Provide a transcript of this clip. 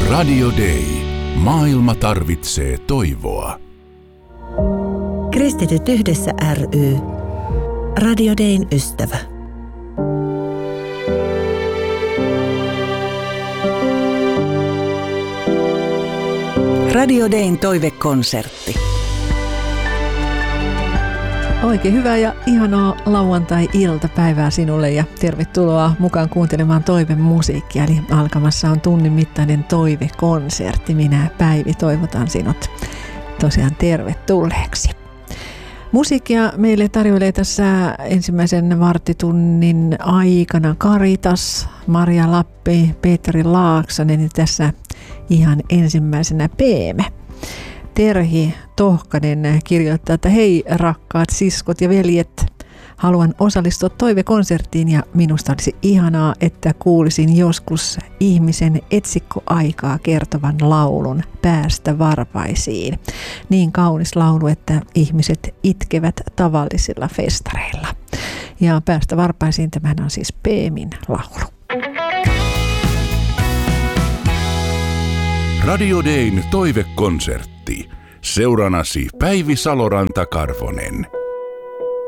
Radio Day. Maailma tarvitsee toivoa. Kristityt yhdessä ry. Radio Dayn ystävä. Radio Dayn toivekonsertti. Oikein hyvää ja ihanaa lauantai-iltapäivää sinulle ja tervetuloa mukaan kuuntelemaan toivemusiikkia. Eli alkamassa on tunnin mittainen toivekonsertti. Minä Päivi toivotan sinut tosiaan tervetulleeksi. Musiikkia meille tarjoilee tässä ensimmäisen varttitunnin aikana Karitas, Maria Lappi, Petteri Laaksonen ja tässä ihan ensimmäisenä Peeme. Terhi Tohkanen kirjoittaa, että hei rakkaat siskot ja veljet, haluan osallistua toivekonserttiin ja minusta olisi ihanaa, että kuulisin joskus ihmisen etsikkoaikaa kertovan laulun Päästä varpaisiin. Niin kaunis laulu, että ihmiset itkevät tavallisilla festareilla. Ja Päästä varpaisiin, tämähän on siis Peemin laulu. Radio Dayn toivekonsertti. Seuranasi Päivi Saloranta-Karvonen.